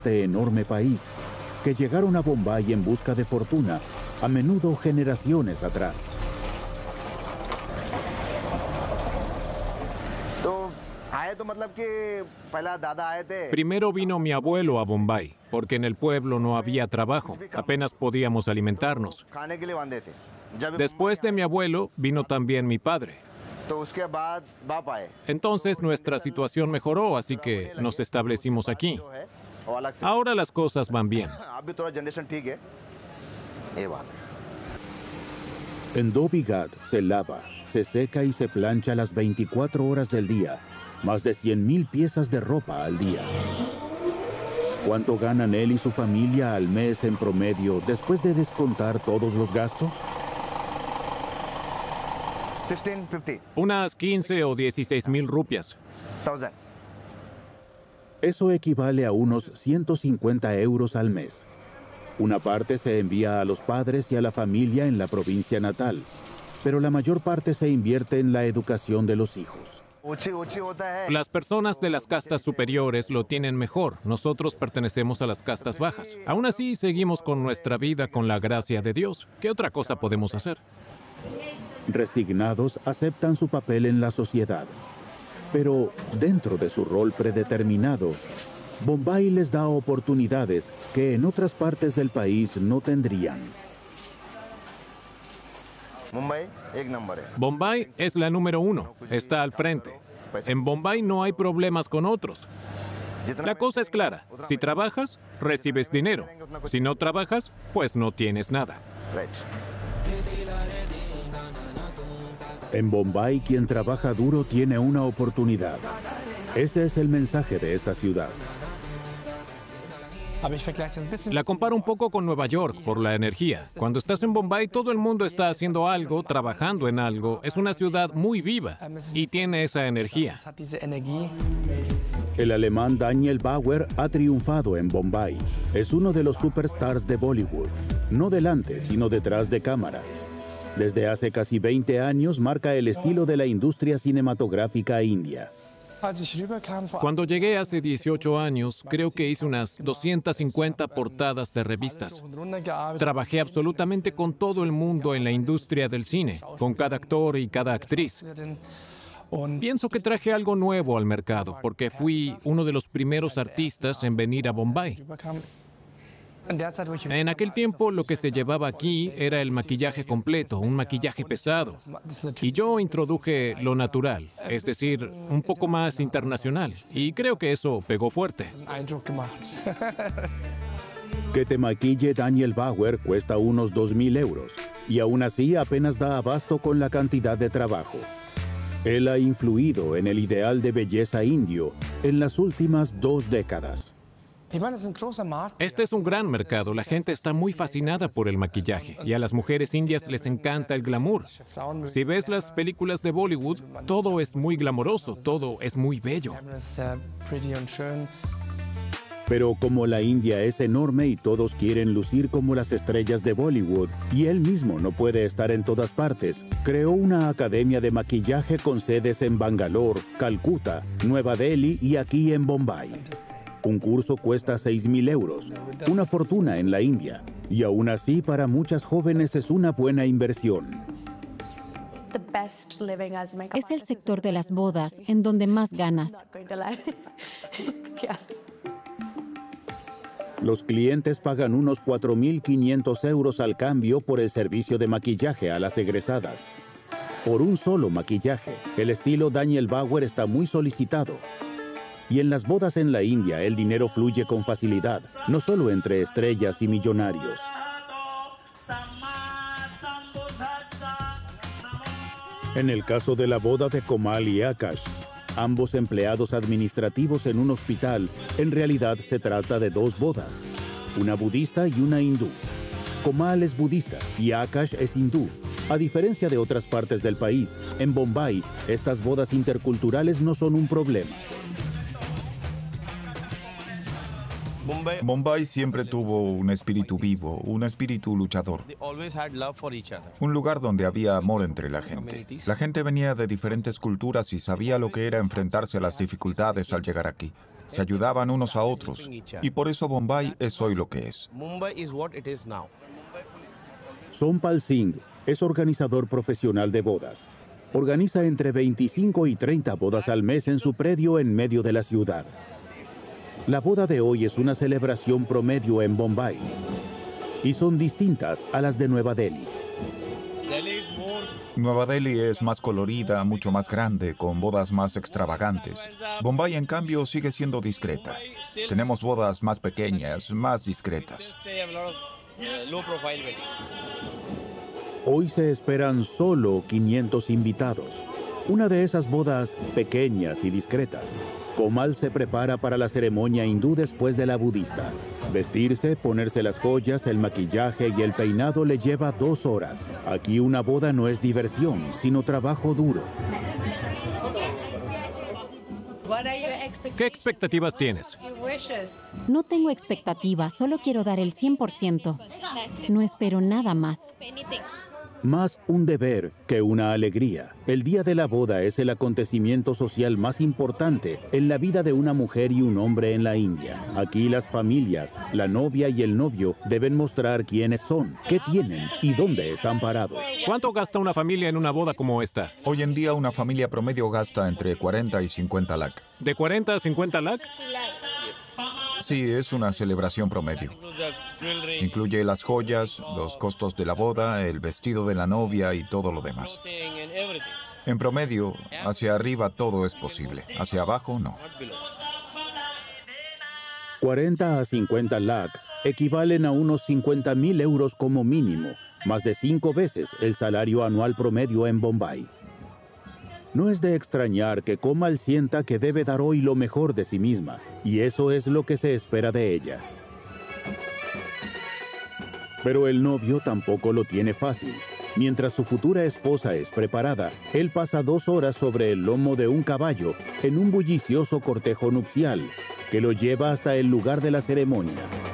este enorme país, que llegaron a Bombay en busca de fortuna, a menudo generaciones atrás. Primero vino mi abuelo a Bombay, porque en el pueblo no había trabajo, apenas podíamos alimentarnos. Después de mi abuelo, vino también mi padre. Entonces nuestra situación mejoró, así que nos establecimos aquí. Ahora las cosas van bien. En Dhobi Ghat se lava, se seca y se plancha las 24 horas del día, más de 100,000 piezas de ropa al día. ¿Cuánto ganan él y su familia al mes en promedio después de descontar todos los gastos? Unas 15 o 16,000 rupias. Eso equivale a unos 150 euros al mes. Una parte se envía a los padres y a la familia en la provincia natal, pero la mayor parte se invierte en la educación de los hijos. Las personas de las castas superiores lo tienen mejor. Nosotros pertenecemos a las castas bajas. Aún así, seguimos con nuestra vida con la gracia de Dios. ¿Qué otra cosa podemos hacer? Resignados, aceptan su papel en la sociedad. Pero dentro de su rol predeterminado, Bombay les da oportunidades que en otras partes del país no tendrían. Bombay es la número 1, está al frente. En Bombay no hay problemas con otros. La cosa es clara, si trabajas, recibes dinero. Si no trabajas, pues no tienes nada. En Bombay, quien trabaja duro tiene una oportunidad. Ese es el mensaje de esta ciudad. La comparo un poco con Nueva York por la energía. Cuando estás en Bombay, todo el mundo está haciendo algo, trabajando en algo. Es una ciudad muy viva y tiene esa energía. El alemán Daniel Bauer ha triunfado en Bombay. Es uno de los superstars de Bollywood. No delante, sino detrás de cámara. Desde hace casi 20 años marca el estilo de la industria cinematográfica india. Cuando llegué hace 18 años, creo que hice unas 250 portadas de revistas. Trabajé absolutamente con todo el mundo en la industria del cine, con cada actor y cada actriz. Pienso que traje algo nuevo al mercado, porque fui uno de los primeros artistas en venir a Bombay. En aquel tiempo lo que se llevaba aquí era el maquillaje completo, un maquillaje pesado. Y yo introduje lo natural, es decir, un poco más internacional. Y creo que eso pegó fuerte. Que te maquille Daniel Bauer cuesta unos 2,000 euros. Y aún así apenas da abasto con la cantidad de trabajo. Él ha influido en el ideal de belleza indio en las últimas 2 décadas. Este es un gran mercado. La gente está muy fascinada por el maquillaje y a las mujeres indias les encanta el glamour. Si ves las películas de Bollywood, todo es muy glamoroso, todo es muy bello. Pero como la India es enorme y todos quieren lucir como las estrellas de Bollywood, y él mismo no puede estar en todas partes, creó una academia de maquillaje con sedes en Bangalore, Calcuta, Nueva Delhi y aquí en Bombay. Un curso cuesta 6,000 euros, una fortuna en la India, y aún así para muchas jóvenes es una buena inversión. Es el sector de las bodas en donde más ganas. Los clientes pagan unos 4,500 euros al cambio por el servicio de maquillaje a las egresadas. Por un solo maquillaje, el estilo Daniel Bauer está muy solicitado. Y en las bodas en la India el dinero fluye con facilidad, no solo entre estrellas y millonarios. En el caso de la boda de Komal y Akash, ambos empleados administrativos en un hospital, en realidad se trata de 2 bodas, una budista y una hindú. Komal es budista y Akash es hindú. A diferencia de otras partes del país, en Bombay, estas bodas interculturales no son un problema. Bombay siempre tuvo un espíritu vivo, un espíritu luchador. Un lugar donde había amor entre la gente. La gente venía de diferentes culturas y sabía lo que era enfrentarse a las dificultades al llegar aquí. Se ayudaban unos a otros. Y por eso Bombay es hoy lo que es. Sompal Singh es organizador profesional de bodas. Organiza entre 25 y 30 bodas al mes en su predio en medio de la ciudad. La boda de hoy es una celebración promedio en Bombay y son distintas a las de Nueva Delhi. Nueva Delhi es más colorida, mucho más grande, con bodas más extravagantes. Bombay, en cambio, sigue siendo discreta. Tenemos bodas más pequeñas, más discretas. Hoy se esperan solo 500 invitados. Una de esas bodas pequeñas y discretas. Komal se prepara para la ceremonia hindú después de la budista. Vestirse, ponerse las joyas, el maquillaje y el peinado le lleva 2 horas. Aquí una boda no es diversión, sino trabajo duro. ¿Qué expectativas tienes? No tengo expectativas, solo quiero dar el 100%. No espero nada más. Más un deber que una alegría. El día de la boda es el acontecimiento social más importante en la vida de una mujer y un hombre en la India. Aquí las familias, la novia y el novio deben mostrar quiénes son, qué tienen y dónde están parados. ¿Cuánto gasta una familia en una boda como esta? Hoy en día una familia promedio gasta entre 40 y 50 lakh. ¿De 40 a 50 lakh? Sí, es una celebración promedio. Incluye las joyas, los costos de la boda, el vestido de la novia y todo lo demás. En promedio, hacia arriba todo es posible, hacia abajo no. 40 a 50 lakh equivalen a unos 50.000 euros como mínimo, más de 5 veces el salario anual promedio en Bombay. No es de extrañar que Komal sienta que debe dar hoy lo mejor de sí misma, y eso es lo que se espera de ella. Pero el novio tampoco lo tiene fácil. Mientras su futura esposa es preparada, él pasa 2 horas sobre el lomo de un caballo en un bullicioso cortejo nupcial, que lo lleva hasta el lugar de la ceremonia.